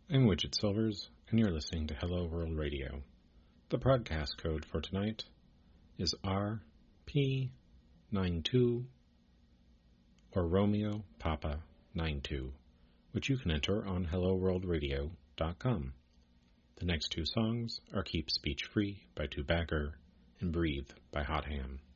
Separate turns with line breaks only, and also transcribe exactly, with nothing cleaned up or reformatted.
I'm Widget Silvers, and you're listening to Hello World Radio. The broadcast code for tonight is R P ninety-two or Romeo Papa ninety-two, which you can enter on hello world radio dot com. The next two songs are Keep Speech Free by Two Bagger and Breathe by Hot Ham.